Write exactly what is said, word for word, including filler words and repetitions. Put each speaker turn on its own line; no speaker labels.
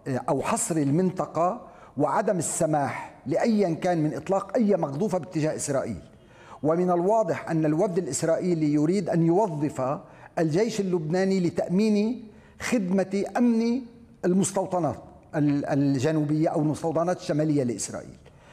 أو حصر المنطقة وعدم السماح لأيا كان من إطلاق أي مقذوفة باتجاه إسرائيل. ومن الواضح أن الوفد الإسرائيلي يريد أن يوظف الجيش اللبناني لتأمين خدمة أمن المستوطنات الجنوبية أو المستوطنات الشمالية لإسرائيل.